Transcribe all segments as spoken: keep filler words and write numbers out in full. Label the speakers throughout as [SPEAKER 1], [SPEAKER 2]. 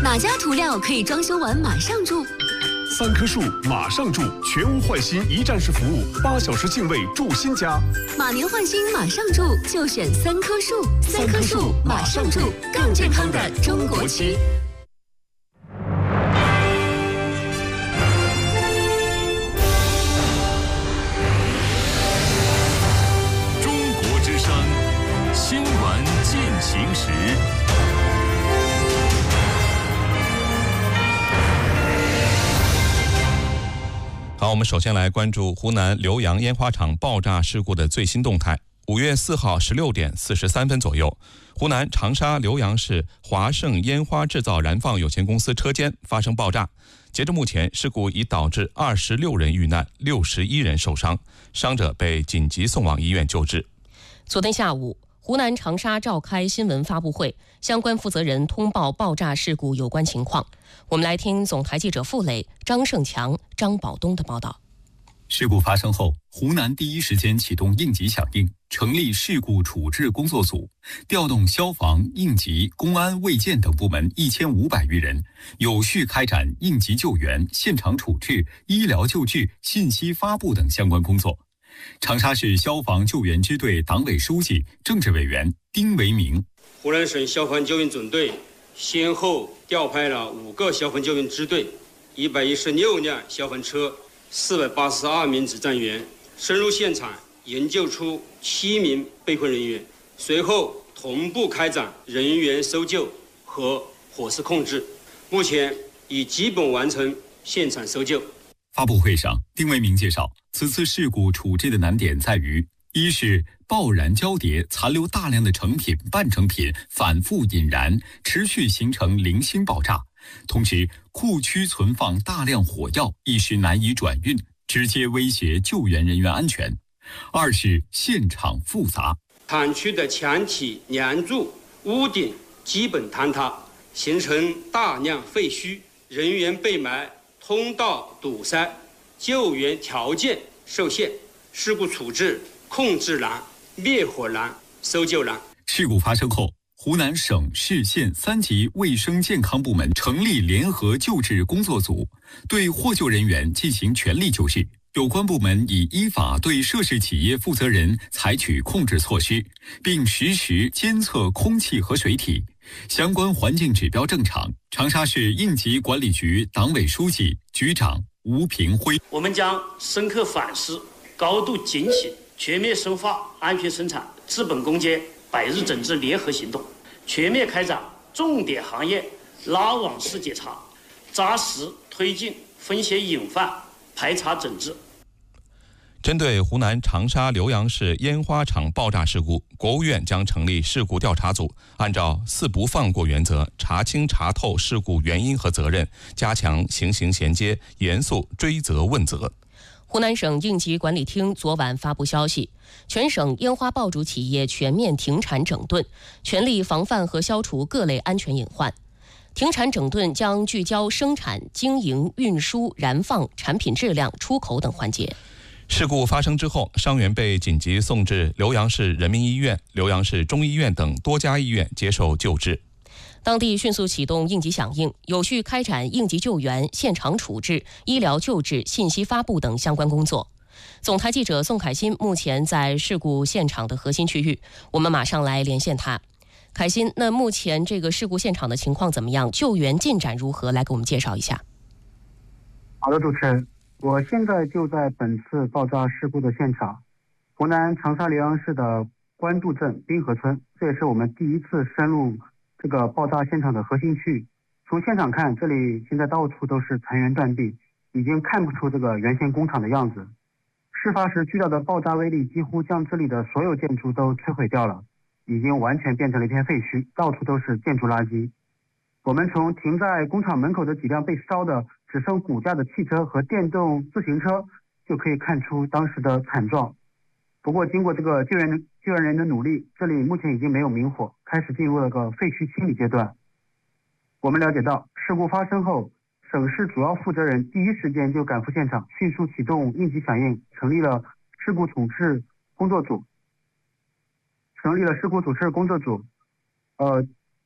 [SPEAKER 1] 哪家涂料可以装修完马上住？
[SPEAKER 2] 三棵树马上住，全屋换新一站式服务，八小时净位住新家。
[SPEAKER 1] 马年换新马上住，就选三棵树。三棵树马上住，更健康的中国区。
[SPEAKER 3] 中国之声新闻进行时。
[SPEAKER 4] 好，我们首先来关注湖南浏阳烟花厂爆炸事故的最新动态。五月四号十六点四十三分左右，湖南长沙浏阳市华盛烟花制造燃放有限公司车间发生爆炸。截至目前，事故已导致二十六人遇难，六十一人受伤，伤者被紧急送往医院救治。
[SPEAKER 5] 昨天下午，湖南长沙召开新闻发布会，相关负责人通报爆炸事故有关情况。我们来听总台记者傅磊、张胜强、张宝东的报道。
[SPEAKER 6] 事故发生后，湖南第一时间启动应急响应，成立事故处置工作组，调动消防、应急、公安、卫健等部门一千五百余人，有序开展应急救援、现场处置、医疗救治、信息发布等相关工作。长沙市消防救援支队党委书记、政治委员丁维明：
[SPEAKER 7] 湖南省消防救援总队先后调派了五个消防救援支队、一百一十六辆消防车、四百八十二名指战员，深入现场营救出七名被困人员，随后同步开展人员搜救和火势控制，目前已基本完成现场搜救。
[SPEAKER 6] 发布会上，丁维明介绍，此次事故处置的难点在于：一是爆燃交叠，残留大量的成品、半成品反复引燃，持续形成零星爆炸；同时，库区存放大量火药，一时难以转运，直接威胁救援人员安全。二是现场复杂，
[SPEAKER 7] 厂区的墙体、梁柱、屋顶基本坍塌，形成大量废墟，人员被埋，通道堵塞，救援条件受限，事故处置控制难、灭火难、搜救难。
[SPEAKER 6] 事故发生后，湖南省市县三级卫生健康部门成立联合救治工作组，对获救人员进行全力救治。有关部门已依法对涉事企业负责人采取控制措施，并实时监测空气和水体，相关环境指标正常。长沙市应急管理局党委书记、局长吴平辉：
[SPEAKER 8] 我们将深刻反思、高度警醒，全面深化安全生产、治本攻坚百日整治联合行动，全面开展重点行业拉网式检查，扎实推进风险隐患排查整治。
[SPEAKER 4] 针对湖南长沙浏阳市烟花厂爆炸事故，国务院将成立事故调查组，按照四不放过原则，查清查透事故原因和责任，加强刑刑衔接，严肃追责问责。
[SPEAKER 5] 湖南省应急管理厅昨晚发布消息，全省烟花爆竹企业全面停产整顿，全力防范和消除各类安全隐患。停产整顿将聚焦生产、经营、运输、燃放、产品质量、出口等环节。
[SPEAKER 4] 事故发生之后，伤员被紧急送至浏阳市人民医院、浏阳市中医院等多家医院接受救治。
[SPEAKER 5] 当地迅速启动应急响应，有序开展应急救援、现场处置、医疗救治、信息发布等相关工作。总台记者宋凯欣目前在事故现场的核心区域，我们马上来连线他。凯欣，那目前这个事故现场的情况怎么样？救援进展如何？来给我们介绍一下。
[SPEAKER 9] 好的，主持人，我现在就在本次爆炸事故的现场，湖南长沙浏阳市的官渡镇滨河村，这也是我们第一次深入这个爆炸现场的核心区域。从现场看，这里现在到处都是残垣断壁，已经看不出这个原先工厂的样子。事发时巨大的爆炸威力几乎将这里的所有建筑都摧毁掉了，已经完全变成了一片废墟，到处都是建筑垃圾。我们从停在工厂门口的几辆被烧的只剩骨架的汽车和电动自行车就可以看出当时的惨状。不过经过这个救援救援人的努力，这里目前已经没有明火，开始进入了个废墟清理阶段。我们了解到，事故发生后，省市主要负责人第一时间就赶赴现场，迅速启动应急响应，成立了事故处置工作组。成立了事故处置工作组，呃，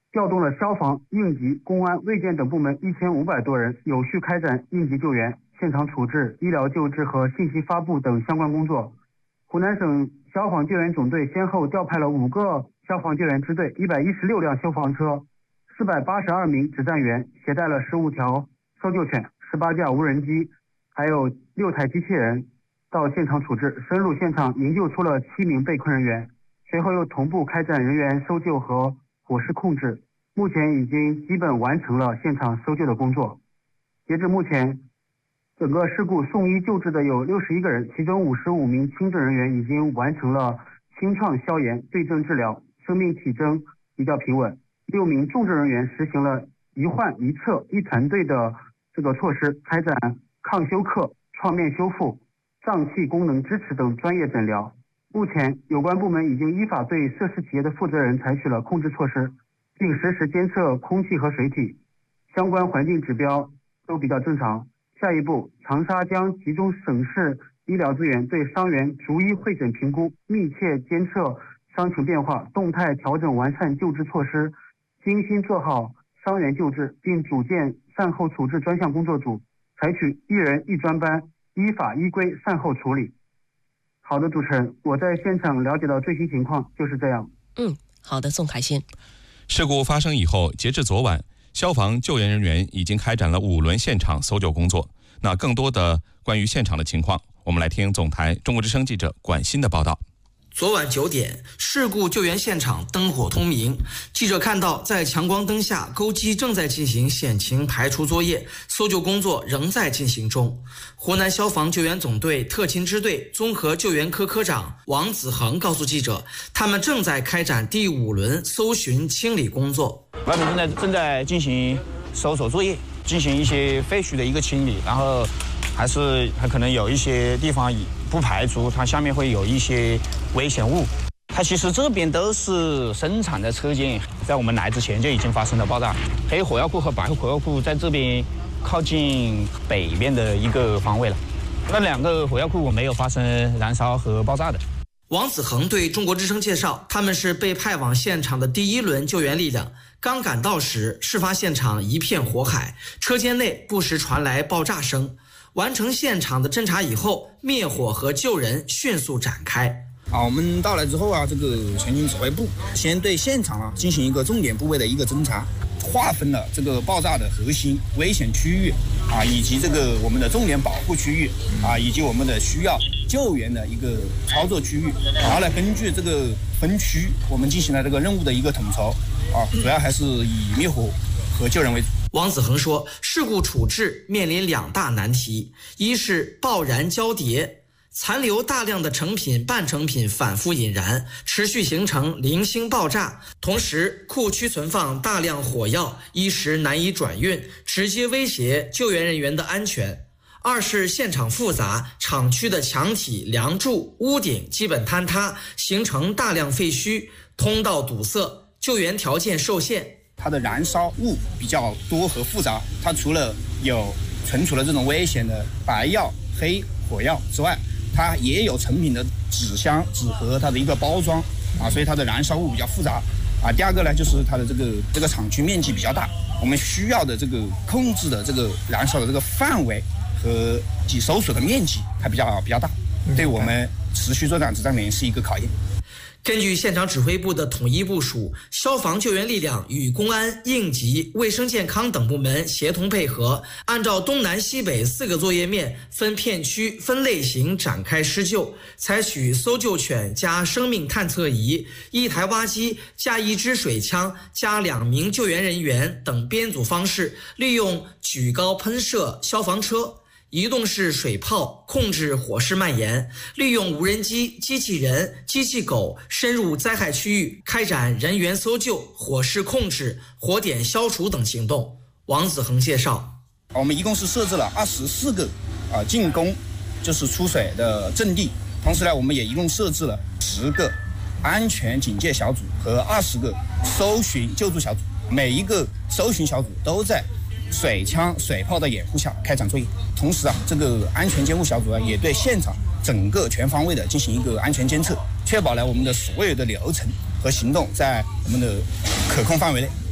[SPEAKER 9] 调动了消防、应急、公安、卫健等部门一千五百多人，有序开展应急救援、现场处置、医疗救治和信息发布等相关工作。湖南省消防救援总队先后调派了五个消防救援支队、一百一十六辆消防车、四百八十二名指战员，携带了十五条搜救犬、十八架无人机，还有六台机器人到现场处置，深入现场营救出了七名被困人员。随后又同步开展人员搜救和火势控制，目前已经基本完成了现场搜救的工作。截至目前，整个事故送医救治的有六十一个人，其中五十五名轻症人员已经完成了清创消炎对症治疗，生命体征比较平稳。六名重症人员实行了一患一测一团队的这个措施，开展抗休克、创面修复、脏器功能支持等专业诊疗。目前，有关部门已经依法对涉事企业的负责人采取了控制措施，并实时监测空气和水体，相关环境指标都比较正常。下一步，长沙将集中省市医疗资源，对伤员逐一会诊评估，密切监测伤情变化，动态调整完善救治措施，精心做好伤员救治，并组建善后处置专项工作组，采取一人一专班，依法依规善后处理。好的，主持人，我在现场了解到最新情况就是这样。
[SPEAKER 5] 嗯，好的，宋凯欣。
[SPEAKER 4] 事故发生以后，截至昨晚，消防救援人员已经开展了五轮现场搜救工作。那更多的关于现场的情况，我们来听总台中国之声记者管欣的报道。
[SPEAKER 10] 昨晚九点，事故救援现场灯火通明。记者看到，在强光灯下，钩机正在进行险情排除作业，搜救工作仍在进行中。湖南消防救援总队特勤支队综合救援科科长王子恒告诉记者，他们正在开展第五轮搜寻清理工作。
[SPEAKER 11] 外面正在正在进行搜索作业，进行一些废墟的一个清理，然后还是还可能有一些地方不排除它下面会有一些危险物。它其实这边都是生产的车间，在我们来之前就已经发生了爆炸。黑火药库和白火药库在这边靠近北边的一个方位了。那两个火药库没有发生燃烧和爆炸的。
[SPEAKER 10] 王子恒对中国之声介绍，他们是被派往现场的第一轮救援力量。刚赶到时，事发现场一片火海，车间内不时传来爆炸声。完成现场的侦查以后，灭火和救人迅速展开。
[SPEAKER 11] 啊，我们到来之后啊，这个前勤指挥部先对现场啊进行一个重点部位的一个侦查，划分了这个爆炸的核心危险区域啊，以及这个我们的重点保护区域啊，以及我们的需要救援的一个操作区域。然后呢，根据这个分区，我们进行了这个任务的一个统筹啊，主要还是以灭火和救人为主。
[SPEAKER 10] 王子恒说，事故处置面临两大难题，一是爆燃交叠，残留大量的成品、半成品反复引燃，持续形成零星爆炸；同时，库区存放大量火药，一时难以转运，直接威胁救援人员的安全。二是现场复杂，厂区的墙体、梁柱、屋顶基本坍塌，形成大量废墟，通道堵塞，救援条件受限。
[SPEAKER 11] 它的燃烧物比较多和复杂，它除了有存储了这种危险的白药、黑火药之外，它也有成品的纸箱、纸盒，它的一个包装啊，所以它的燃烧物比较复杂啊。第二个呢，就是它的这个这个厂区面积比较大，我们需要的这个控制的这个燃烧的这个范围和及搜索的面积还比较比较大，对我们持续作战指战连是一个考验。
[SPEAKER 10] 根据现场指挥部的统一部署，消防救援力量与公安、应急、卫生健康等部门协同配合，按照东南西北四个作业面，分片区、分类型展开施救，采取搜救犬加生命探测仪、一台挖机加一支水枪加两名救援人员等编组方式，利用举高喷射消防车、移动式水炮控制火势蔓延，利用无人机、机器人、机器狗深入灾害区域，开展人员搜救、火势控制、火点消除等行动。王子恒介绍，
[SPEAKER 11] 我们一共是设置了二十四个啊进攻就是出水的阵地，同时呢，我们也一共设置了十个安全警戒小组和二十个搜寻救助小组，每一个搜寻小组都在水枪、水炮的掩护下开展作业。同时啊，这个安全监护小组啊，也对现场整个全方位的进行一个安全监测，确保了我们的所有的流程和行动在我们的可控范围内。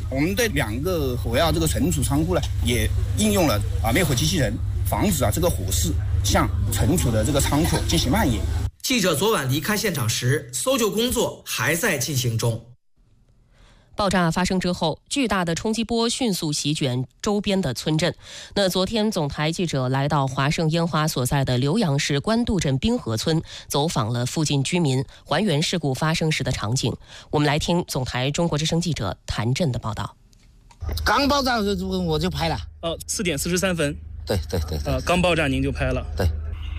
[SPEAKER 11] 我们对两个火药这个存储仓库呢，也应用了啊灭火机器人，防止啊这个火势向存储的这个仓库进行蔓延。
[SPEAKER 10] 记者昨晚离开现场时，搜救工作还在进行中。
[SPEAKER 5] 爆炸发生之后，巨大的冲击波迅速席卷周边的村镇。那昨天，总台记者来到华盛烟花所在的浏阳市官渡镇滨河村，走访了附近居民，还原事故发生时的场景。我们来听总台中国之声记者谭震的报道。
[SPEAKER 12] 刚爆炸我就拍了。
[SPEAKER 13] 哦，四点四十三分。
[SPEAKER 12] 对对对对。
[SPEAKER 13] 呃，刚爆炸您就拍了。
[SPEAKER 12] 对。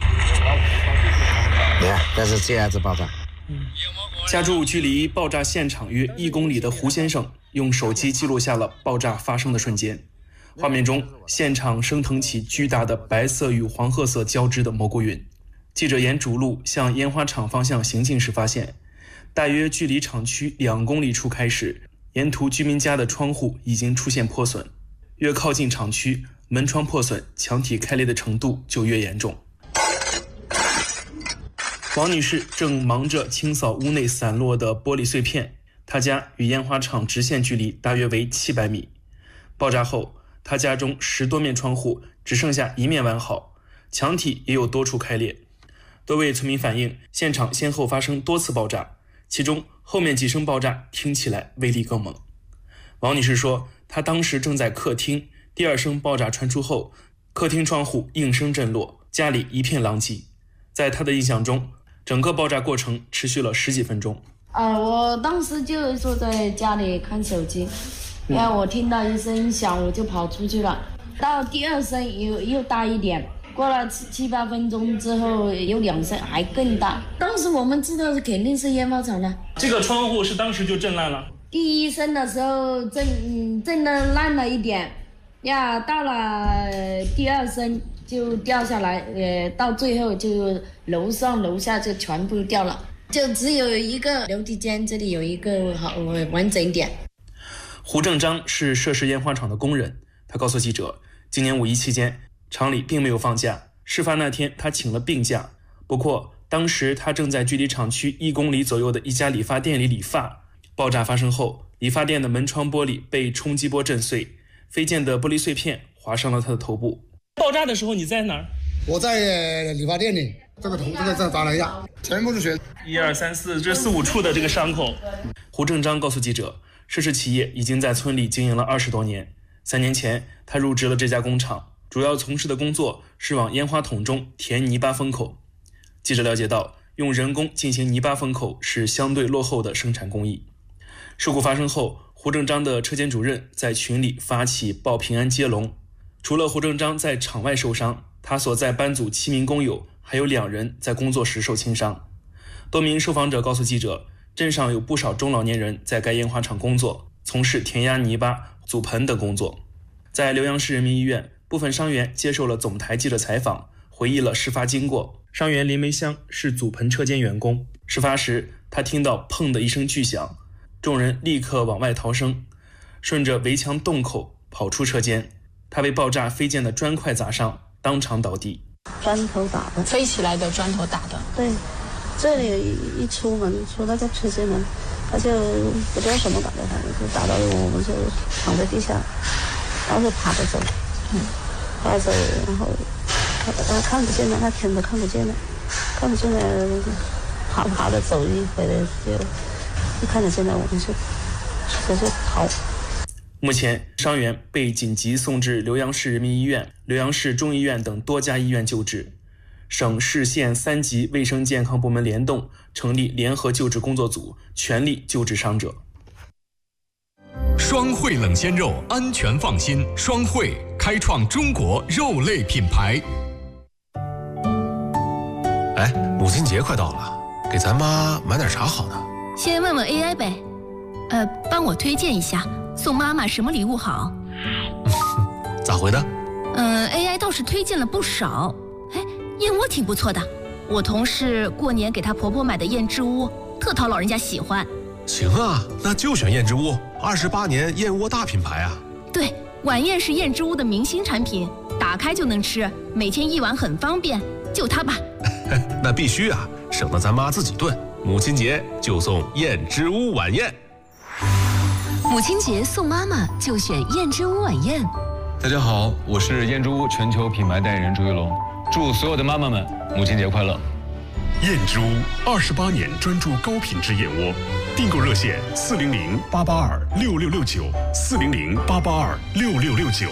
[SPEAKER 12] 你看，这是这样子爆炸。
[SPEAKER 13] 嗯。家住距离爆炸现场约一公里的胡先生用手机记录下了爆炸发生的瞬间。画面中，现场升腾起巨大的白色与黄褐色交织的蘑菇云。记者沿主路向烟花厂方向行进时发现，大约距离厂区两公里处开始，沿途居民家的窗户已经出现破损，越靠近厂区，门窗破损、墙体开裂的程度就越严重。王女士正忙着清扫屋内散落的玻璃碎片，她家与烟花厂直线距离大约为七百米。爆炸后，她家中十多面窗户只剩下一面完好，墙体也有多处开裂。多位村民反映，现场先后发生多次爆炸，其中后面几声爆炸听起来威力更猛。王女士说，她当时正在客厅，第二声爆炸传出后，客厅窗户应声震落，家里一片狼藉。在她的印象中，整个爆炸过程持续了十几分钟。
[SPEAKER 14] 啊，我当时就坐在家里看手机，然后我听到一声响，我就跑出去了。到第二声又又大一点，过了七七八分钟之后，有两声还更大。当时我们知道是肯定是烟花厂的。
[SPEAKER 13] 这个窗户是当时就震烂了。
[SPEAKER 14] 第一声的时候震震得烂了一点，呀，到了第二声就掉下来，呃，到最后就楼上楼下就全部掉了，就只有一个楼梯间，这里有一个好完整一点。
[SPEAKER 13] 胡正章是涉事烟花厂的工人，他告诉记者，今年五一期间，厂里并没有放假，事发那天他请了病假。不过当时他正在距离厂区一公里左右的一家理发店里理发。爆炸发生后，理发店的门窗玻璃被冲击波震碎，飞溅的玻璃碎片划伤了他的头部。爆炸的时候你在哪儿？
[SPEAKER 15] 我在理发店里，这个头这个这砸了一下，全部是血。
[SPEAKER 13] 一二三四，这四五处的这个伤口。胡正章告诉记者，涉事企业已经在村里经营了二十多年。三年前，他入职了这家工厂，主要从事的工作是往烟花筒中填泥巴封口。记者了解到，用人工进行泥巴封口是相对落后的生产工艺。事故发生后，胡正章的车间主任在群里发起报平安接龙。除了胡正章在场外受伤，他所在班组七名工友还有两人在工作时受轻伤。多名受访者告诉记者，镇上有不少中老年人在该烟花厂工作，从事填压泥巴、组盆等工作。在浏阳市人民医院，部分伤员接受了总台记者采访，回忆了事发经过。伤员林梅香是组盆车间员工，事发时他听到砰的一声巨响，众人立刻往外逃生，顺着围墙洞口跑出车间。他被爆炸飞溅的砖块砸伤，当场倒地。
[SPEAKER 16] 砖头打的，飞起来的砖头打的。对，这里一出门，出那个车间门，他就不知道什么打的，他就打到我们就躺在地下，然后就爬着走，嗯，爬着走，然后他他看不见了，他天都看不见了，看不见了，爬爬着走一回来就一看得见了，我们就直接逃。
[SPEAKER 13] 目前，伤员被紧急送至浏阳市人民医院、浏阳市中医院等多家医院救治。省市县三级卫生健康部门联动，成立联合救治工作组，全力救治伤者。
[SPEAKER 3] 双汇冷鲜肉，安全放心。双汇开创中国肉类品牌。
[SPEAKER 17] 哎，母亲节快到了，给咱妈买点啥好呢？
[SPEAKER 18] 先问问 A I 呗，呃，帮我推荐一下。送妈妈什么礼物好？
[SPEAKER 17] 咋回的？
[SPEAKER 18] 嗯 ，A I 倒是推荐了不少。哎，燕窝挺不错的，我同事过年给她婆婆买的燕之屋，特讨老人家喜欢。
[SPEAKER 17] 行啊，那就选燕之屋，二十八年燕窝大品牌啊。
[SPEAKER 18] 对，晚宴是燕之屋的明星产品，打开就能吃，每天一碗很方便，就它吧。
[SPEAKER 17] 那必须啊，省得咱妈自己炖。母亲节就送燕之屋晚宴。
[SPEAKER 1] 母亲节送妈妈就选燕之屋晚宴。
[SPEAKER 19] 大家好，我是燕之屋全球品牌代言人朱一龙，祝所有的妈妈们母亲节快乐。
[SPEAKER 2] 燕之屋二十八年专注高品质燕窝，订购热线四零零八八二六六六九四零零八八二六六六九。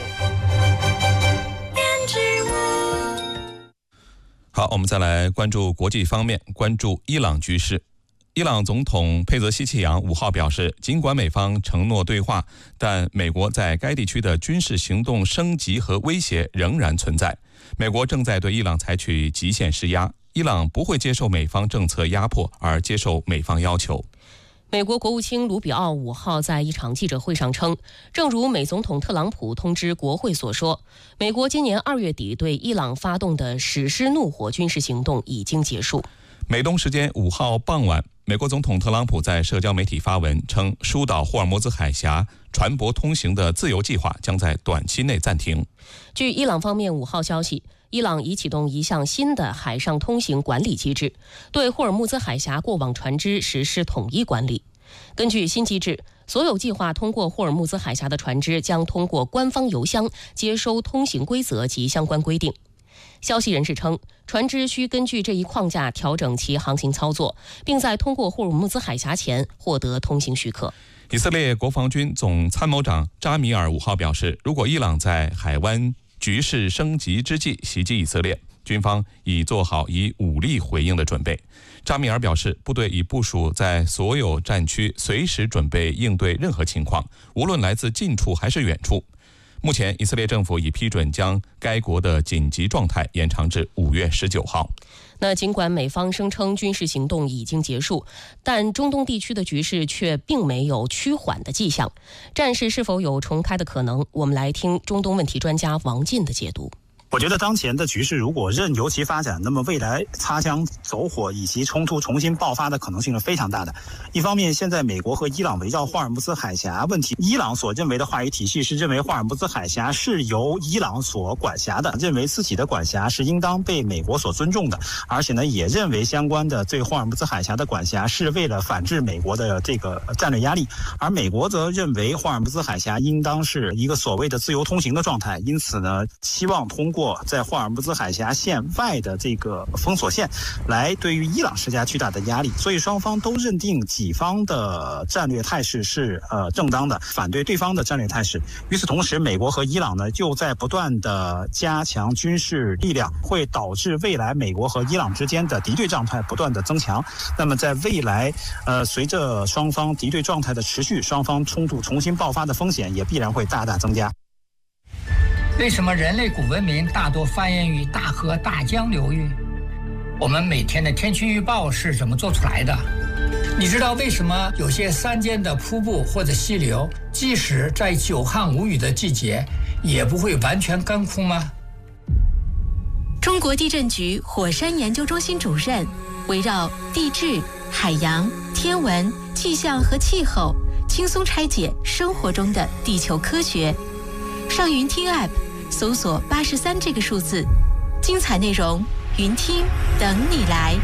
[SPEAKER 4] 好，我们再来关注国际方面，关注伊朗局势。伊朗总统佩泽希奇扬五号表示，尽管美方承诺对话，但美国在该地区的军事行动升级和威胁仍然存在。美国正在对伊朗采取极限施压，伊朗不会接受美方政策压迫而接受美方要求。
[SPEAKER 5] 美国国务卿卢比奥五号在一场记者会上称，正如美总统特朗普通知国会所说，美国今年二月底对伊朗发动的史诗怒火军事行动已经结束。
[SPEAKER 4] 美东时间五号傍晚，美国总统特朗普在社交媒体发文称，疏导霍尔木兹海峡船舶通行的自由计划将在短期内暂停。
[SPEAKER 5] 据伊朗方面五号消息，伊朗已启动一项新的海上通行管理机制，对霍尔木兹海峡过往船只实施统一管理。根据新机制，所有计划通过霍尔木兹海峡的船只将通过官方邮箱接收通行规则及相关规定。消息人士称，船只需根据这一框架调整其航行操作，并在通过霍尔木兹海峡前获得通行许可。
[SPEAKER 4] 以色列国防军总参谋长扎米尔五号表示，如果伊朗在海湾局势升级之际袭击以色列，军方已做好以武力回应的准备。扎米尔表示，部队已部署在所有战区，随时准备应对任何情况，无论来自近处还是远处。目前，以色列政府已批准将该国的紧急状态延长至五月十九号。
[SPEAKER 5] 那尽管美方声称军事行动已经结束，但中东地区的局势却并没有趋缓的迹象。战事是否有重开的可能？我们来听中东问题专家王进的解读。
[SPEAKER 20] 我觉得当前的局势如果任由其发展，那么未来擦枪走火以及冲突重新爆发的可能性是非常大的。一方面，现在美国和伊朗围绕霍尔木兹海峡问题，伊朗所认为的话语体系是认为霍尔木兹海峡是由伊朗所管辖的，认为自己的管辖是应当被美国所尊重的，而且呢，也认为相关的对霍尔木兹海峡的管辖是为了反制美国的这个战略压力，而美国则认为霍尔木兹海峡应当是一个所谓的自由通行的状态，因此呢，希望通过在霍尔木兹海峡线外的这个封锁线来对于伊朗施加巨大的压力，所以双方都认定己方的战略态势是呃正当的，反对对方的战略态势。与此同时，美国和伊朗呢就在不断的加强军事力量，会导致未来美国和伊朗之间的敌对状态不断的增强。那么在未来呃随着双方敌对状态的持续，双方冲突重新爆发的风险也必然会大大增加。
[SPEAKER 21] 为什么人类古文明大多繁衍于大河大江流域？我们每天的天气预报是怎么做出来的？你知道为什么有些山间的瀑布或者溪流，即使在久旱无雨的季节，也不会完全干枯吗？
[SPEAKER 22] 中国地震局火山研究中心主任围绕地质、海洋、天文、气象和气候，轻松拆解生活中的地球科学。上云听 App 搜索八十三这个数字，精彩内容云听等你来。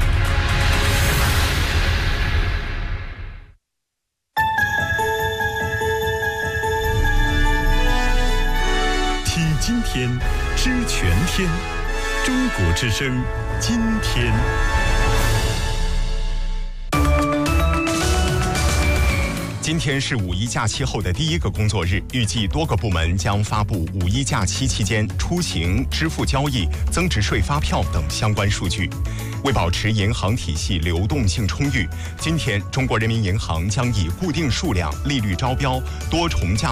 [SPEAKER 2] 听今天，知全天，中国之声，今天。
[SPEAKER 23] 今天是五一假期后的第一个工作日，预计多个部门将发布五一假期期间出行、支付交易、增值税发票等相关数据。为保持银行体系流动性充裕，今天中国人民银行将以固定数量利率招标、多重价